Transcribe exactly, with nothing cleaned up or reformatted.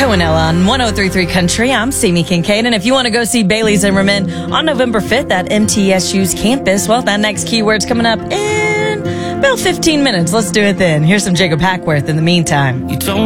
Cohenella on one oh three point three Country. I'm Simi Kincaid, and if you want to go see Bailey Zimmerman on November fifth at M T S U's campus, well, that next keyword's coming up in about fifteen minutes. Let's do it then. Here's some Jacob Hackworth in the meantime. You told